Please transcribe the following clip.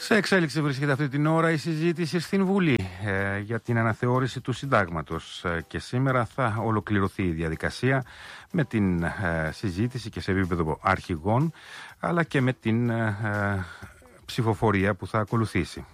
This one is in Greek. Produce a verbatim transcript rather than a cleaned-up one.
Σε εξέλιξη βρίσκεται αυτή την ώρα η συζήτηση στην Βουλή ε, για την αναθεώρηση του συντάγματος ε, και σήμερα θα ολοκληρωθεί η διαδικασία με την ε, συζήτηση και σε επίπεδο αρχηγών αλλά και με την ε, ψηφοφορία που θα ακολουθήσει.